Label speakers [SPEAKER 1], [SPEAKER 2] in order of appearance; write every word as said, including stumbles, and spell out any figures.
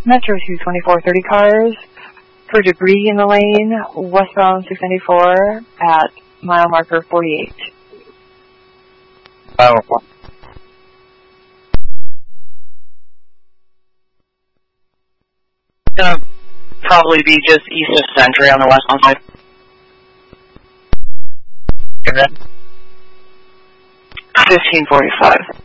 [SPEAKER 1] Metro two twenty-four thirty cars for debris in the lane, westbound six ninety-four at mile marker forty-eight.
[SPEAKER 2] Oh. It's gonna probably be just east of Sentry on the westbound side.
[SPEAKER 3] Okay.
[SPEAKER 2] fifteen forty-five.